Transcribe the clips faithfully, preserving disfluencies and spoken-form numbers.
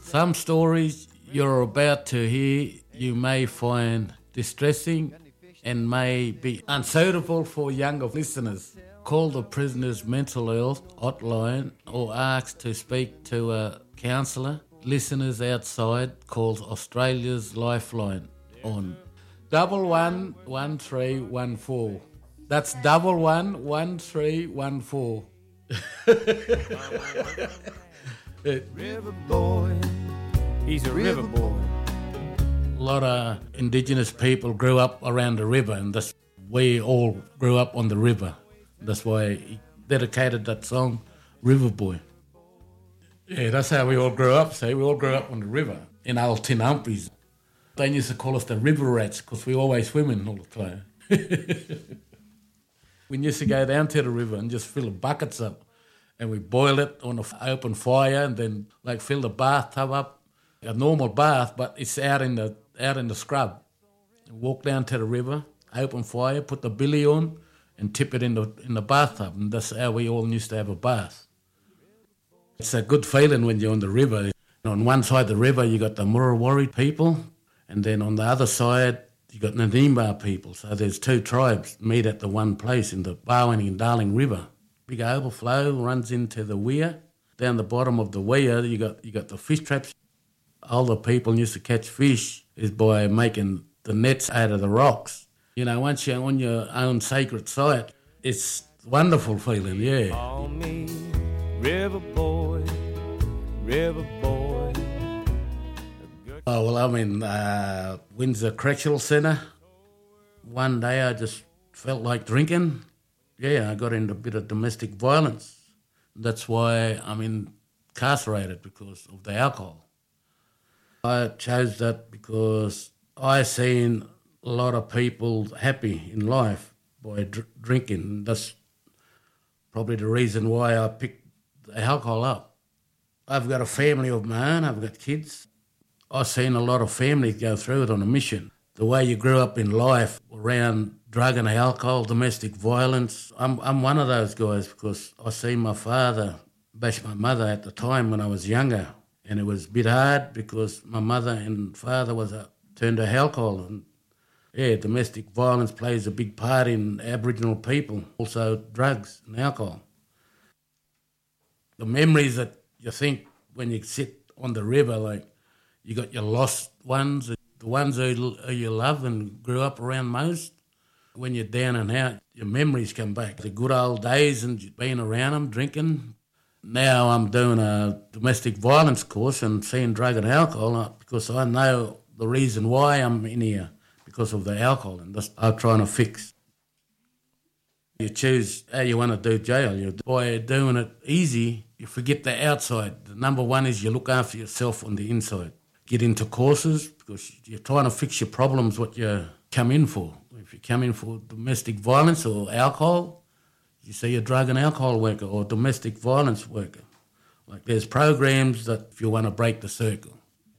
Some stories you're about to hear you may find distressing and may be unsuitable for younger listeners. Call the prisoner's mental health hotline or ask to speak to a counsellor. Listeners outside call Australia's Lifeline on double one one three one four. That's double one one three one four. River boy, he's a river boy. A lot of Indigenous people grew up around the river, and that's, we all grew up on the river. That's why he dedicated that song, River Boy. Yeah, that's how we all grew up, see? We all grew up on the river in old Tin Humphreys. They used to call us the river rats because we always swimming all the time. We used to go down to the river and just fill the buckets up and we boil it on an open fire and then like fill the bathtub up. A normal bath, but it's out in the out in the scrub. Walk down to the river, open fire, put the billy on and tip it in the in the bathtub, and that's how we all used to have a bath. It's a good feeling when you're on the river. On one side of the river you got the Murawari people, and then on the other side you got Nadimba people. So there's two tribes meet at the one place in the Barwon and Darling River. Big overflow runs into the weir. Down the bottom of the weir you got you got the fish traps. Older people used to catch fish is by making the nets out of the rocks. You know, once you're on your own sacred site, it's a wonderful feeling, yeah. Call me river boy, river boy. Oh, well, I'm in uh, Windsor Correctional Centre. One day I just felt like drinking. Yeah, I got into a bit of domestic violence. That's why I'm incarcerated, because of the alcohol. I chose that because I seen a lot of people happy in life by dr- drinking. That's probably the reason why I picked the alcohol up. I've got a family of my own, I've got kids. I've seen a lot of families go through it on a mission. The way you grew up in life around drug and alcohol, domestic violence, I'm I'm one of those guys because I seen my father bash my mother at the time when I was younger. And it was a bit hard because my mother and father was a, turned to alcohol. And yeah, domestic violence plays a big part in Aboriginal people, also drugs and alcohol. The memories that you think when you sit on the river, like you got your lost ones, the ones who, who you love and grew up around most. When you're down and out, your memories come back. The good old days and being around them, drinking. Now I'm doing a domestic violence course and seeing drug and alcohol because I know the reason why I'm in here, because of the alcohol, and that's I'm trying to fix. You choose how you want to do jail. You, by doing it easy, you forget the outside. The number one is you look after yourself on the inside. Get into courses because you're trying to fix your problems, what you come in for. If you come in for domestic violence or alcohol, you see a drug and alcohol worker or domestic violence worker. Like there's programs that if you want to break the circle.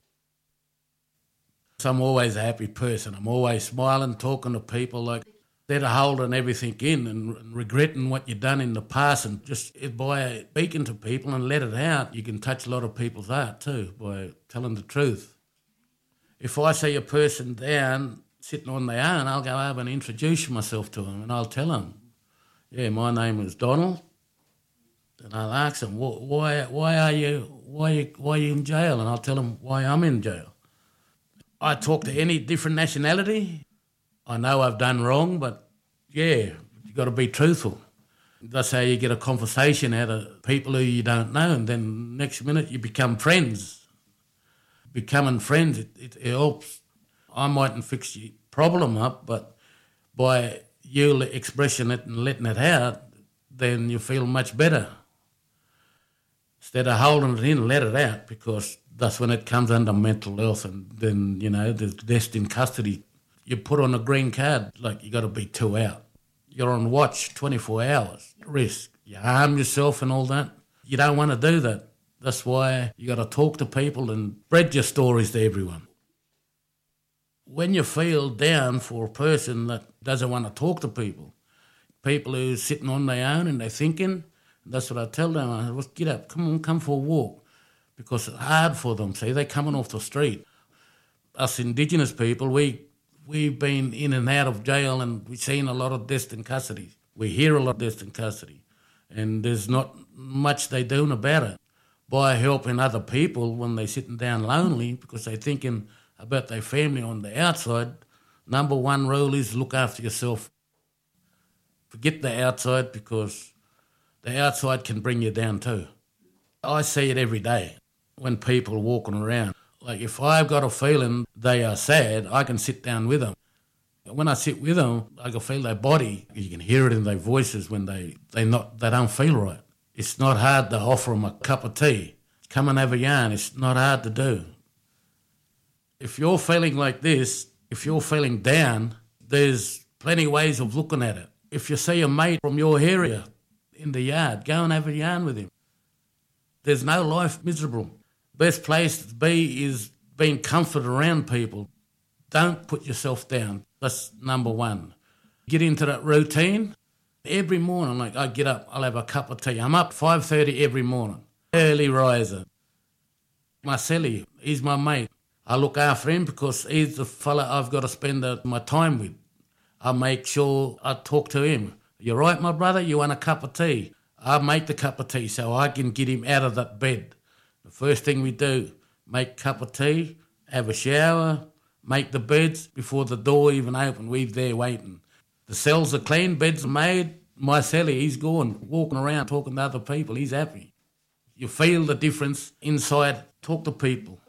So I'm always a happy person. I'm always smiling, talking to people like instead of holding everything in and, and regretting what you've done in the past, and just by speaking to people and let it out, you can touch a lot of people's heart too by telling the truth. If I see a person down sitting on their own, I'll go over and introduce myself to them and I'll tell them, yeah, my name is Donald. And I'll ask them, why, why are you, why, why are you in jail? And I'll tell them why I'm in jail. I talk to any different nationality. I know I've done wrong, but yeah, you got to be truthful. That's how you get a conversation out of people who you don't know, and then next minute you become friends. Becoming friends, it, it, it helps. I mightn't fix your problem up, but by you expressing it and letting it out, then you feel much better. Instead of holding it in, let it out, because that's when it comes under mental health, and then, you know, there's death in custody. You put on a green card, like you got to be two out. You're on watch twenty-four hours, risk. You harm yourself and all that. You don't want to do that. That's why you got to talk to people and spread your stories to everyone. When you feel down for a person that doesn't want to talk to people, people who are sitting on their own and they're thinking, that's what I tell them. I say, well, get up, come on, come for a walk. because it's hard for them. See, they're coming off the street. Us Indigenous people, we, we've been in and out of jail and we've seen a lot of deaths in custody. We hear a lot of deaths in custody, and there's not much they doing about it. By helping other people when they're sitting down lonely because they're thinking about their family on the outside, number one rule is look after yourself. Forget the outside because the outside can bring you down too. I see it every day when people are walking around. Like if I've got a feeling they are sad, I can sit down with them. When I sit with them, I can feel their body. You can hear it in their voices when they, they, not, they don't feel right. It's not hard to offer them a cup of tea. Come and have a yarn. It's not hard to do. If you're feeling like this, if you're feeling down, there's plenty of ways of looking at it. If you see a mate from your area in the yard, go and have a yarn with him. There's no life miserable. Best place to be is being comforted around people. Don't put yourself down. That's number one. Get into that routine. Every morning, like I get up, I'll have a cup of tea. I'm up five thirty every morning. Early riser. Marcelli, he's my mate. I look after him because he's the fella I've got to spend the, my time with. I make sure I talk to him. You right, my brother? You want a cup of tea? I make the cup of tea so I can get him out of that bed. The first thing we do, make a cup of tea, have a shower, make the beds before the door even open. We're there waiting. The cells are clean, beds are made. My celly, he's gone, walking around, talking to other people. He's happy. You feel the difference inside. Talk to people.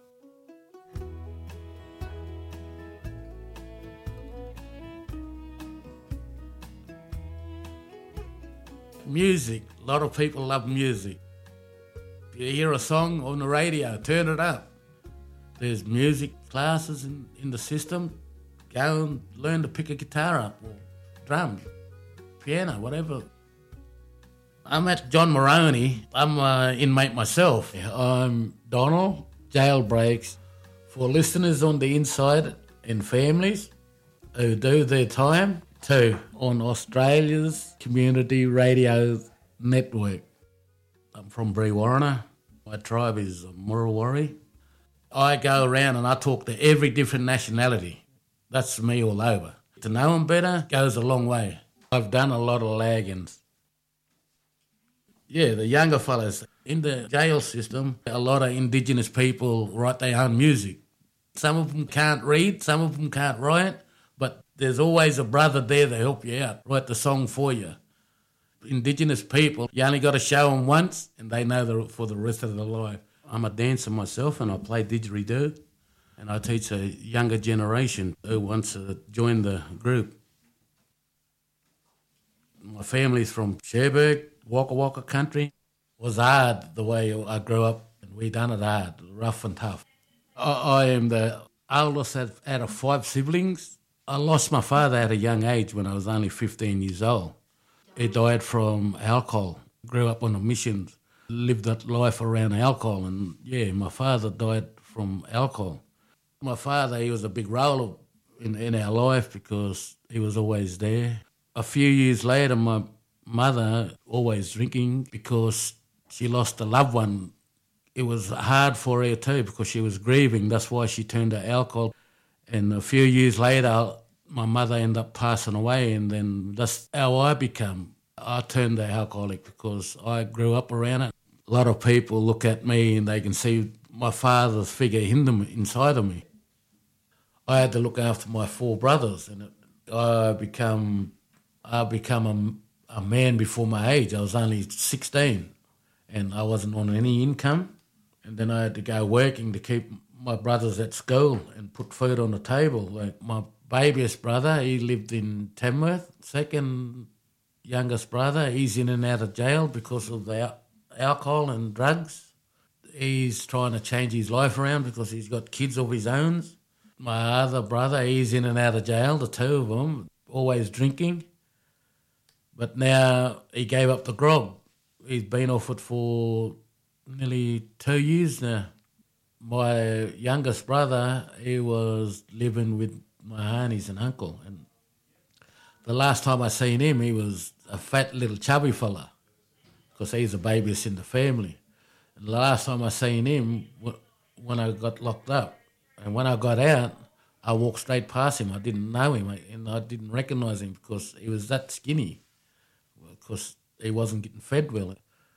Music. A lot of people love music. If you hear a song on the radio, turn it up. There's music classes in, in the system. Go and learn to pick a guitar up or drums, piano, whatever. I'm at John Moroney. I'm an inmate myself. I'm Donald. Jailbreaks for listeners on the inside and families who do their time too on Australia's Community Radio Network. I'm from Brewarrina. My tribe is Murrawari. I go around and I talk to every different nationality. That's me all over. To know them better goes a long way. I've done a lot of laggings. Yeah, the younger fellas in the jail system, a lot of Indigenous people write their own music. Some of them can't read, some of them can't write, but there's always a brother there to help you out, write the song for you. Indigenous people, you only got to show them once and they know the, for the rest of their life. I'm a dancer myself and I play didgeridoo. And I teach a younger generation who wants to join the group. My family's from Cherbourg, Waka Waka country. It was hard the way I grew up, and we done it hard, rough and tough. I, I am the oldest out of five siblings. I lost my father at a young age when I was only fifteen years old. He died from alcohol, grew up on a mission, lived that life around alcohol, and yeah, my father died from alcohol. My father, he was a big role in, in our life because he was always there. A few years later, my mother, always drinking because she lost a loved one. It was hard for her too because she was grieving. That's why she turned to alcohol. And a few years later, my mother ended up passing away, and then that's how I became. I turned to alcoholic because I grew up around it. A lot of people look at me and they can see my father's figure in them, inside of me. I had to look after my four brothers, and it, I become I become a, a man before my age. I was only sixteen, and I wasn't on any income, and then I had to go working to keep my brothers at school and put food on the table. Like my babyest brother, he lived in Tamworth. Second youngest brother, he's in and out of jail because of the al- alcohol and drugs. He's trying to change his life around because he's got kids of his own. My other brother, he's in and out of jail, the two of them, always drinking. But now he gave up the grog. He's been off it for nearly two years now. My youngest brother, he was living with my aunties and uncle. And the last time I seen him, he was a fat little chubby fella because he's the babiest in the family. And the last time I seen him, wh- when I got locked up, and when I got out, I walked straight past him. I didn't know him, and I didn't recognise him because he was that skinny, because he wasn't getting fed well.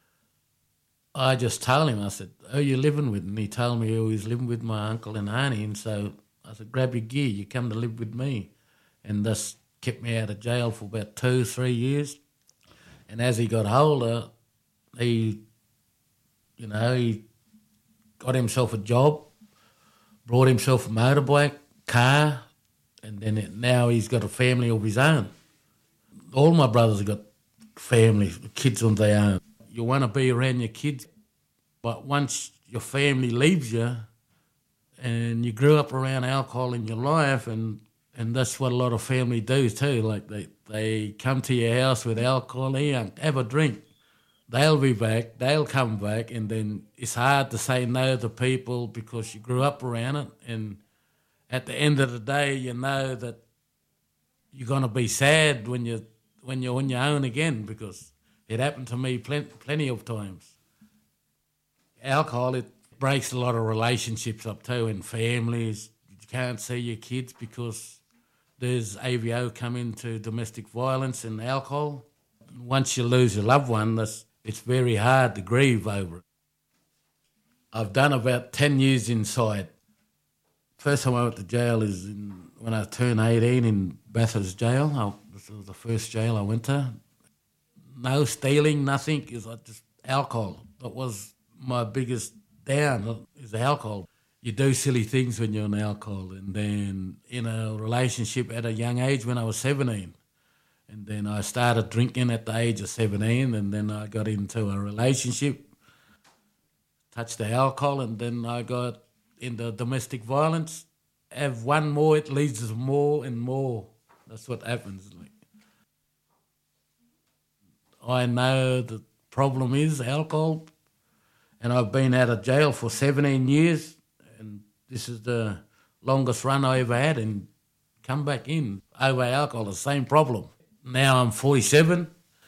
I just told him, I said, who are you living with? And he told me he was living with my uncle and auntie. And so I said, grab your gear, you come to live with me. And this kept me out of jail for about two, three years. And as he got older, he, you know, he got himself a job, brought himself a motorbike, car, and then it, now he's got a family of his own. All my brothers have got families, kids of their own. You want to be around your kids, but once your family leaves you and you grew up around alcohol in your life, and, and that's what a lot of family do too, like they, they come to your house with alcohol, here, have a drink. They'll be back, they'll come back, and then it's hard to say no to people because you grew up around it, and at the end of the day, you know that you're going to be sad when, you, when you're on your own again, because it happened to me plenty, plenty of times. Alcohol, it breaks a lot of relationships up too in families. You can't see your kids because there's A V O come into domestic violence and alcohol. Once you lose your loved one, that's, it's very hard to grieve over it. I've done about ten years inside. First time I went to jail is in, when I turned eighteen in Bathurst Jail. I, this was the first jail I went to. No stealing, nothing. Is just alcohol. That was my biggest down, is alcohol. You do silly things when you're on alcohol. And then in a relationship at a young age when I was seventeen. And then I started drinking at the age of seventeen, and then I got into a relationship, touched the alcohol, and then I got into domestic violence. Have one more, it leads to more and more. That's what happens. Like, I know the problem is alcohol, and I've been out of jail for seventeen years, and this is the longest run I ever had, and come back in over alcohol, the same problem. Now I'm forty-seven.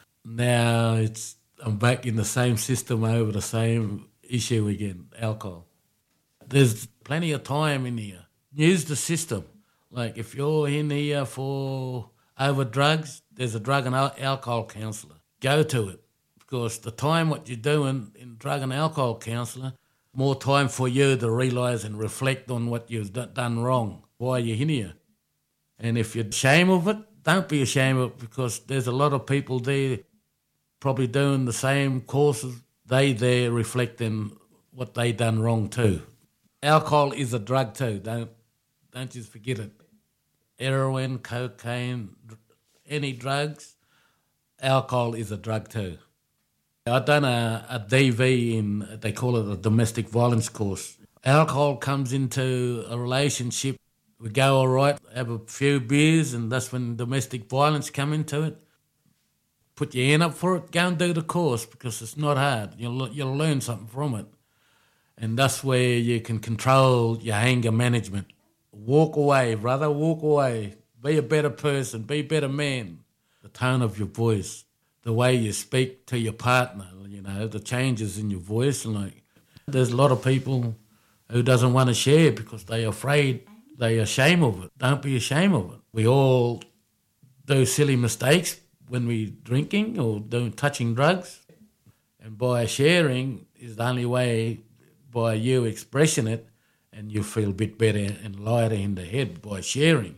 Now it's I'm back in the same system over the same issue again, alcohol. There's plenty of time in here. Use the system. Like if you're in here for over drugs, there's a drug and al- alcohol counsellor. Go to it, because the time what you're doing in drug and alcohol counsellor, more time for you to realise and reflect on what you've d- done wrong, why you're in here. And if you're ashamed of it, don't be ashamed of it, because there's a lot of people there probably doing the same courses. They there reflecting what they done wrong too. Alcohol is a drug too. Don't don't just forget it. Heroin, cocaine, any drugs, alcohol is a drug too. I've done a, a D V in, they call it a domestic violence course. Alcohol comes into a relationship. We go all right, have a few beers, and that's when domestic violence come into it. Put your hand up for it, go and do the course, because it's not hard. You'll you'll learn something from it. And that's where you can control your anger management. Walk away, brother, walk away. Be a better person, be a better man. The tone of your voice, the way you speak to your partner, you know, the changes in your voice. And like, there's a lot of people who doesn't want to share because they're afraid, they're ashamed of it. Don't be ashamed of it. We all do silly mistakes when we're drinking or doing touching drugs. And by sharing is the only way, by you expressing it, and you feel a bit better and lighter in the head by sharing.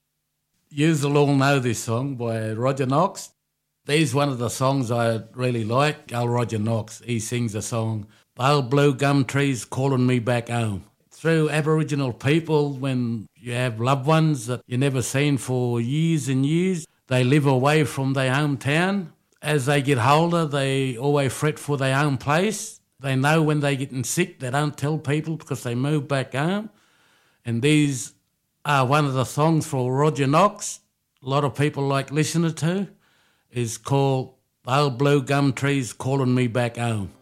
You'll all know this song by Roger Knox. This is one of the songs I really like. Old Roger Knox, he sings a song, "The old blue gum trees calling me back home." Through Aboriginal people, when you have loved ones that you never seen for years and years, they live away from their hometown. As they get older, they always fret for their own place. They know when they're getting sick, they don't tell people because they move back home. And these are one of the songs for Roger Knox, a lot of people like listening to, is called "The Old Blue Gum Trees Calling Me Back Home."